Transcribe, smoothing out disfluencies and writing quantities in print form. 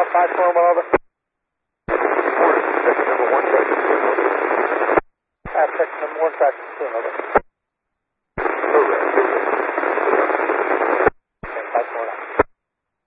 5 Loma, over. Section number 1, section 2, over. Section number 1, section 2, over.